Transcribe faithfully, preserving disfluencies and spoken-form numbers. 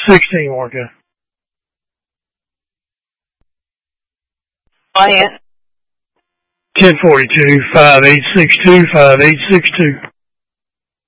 sixteen working. Client. ten forty-two, five eight six two, five eight six two.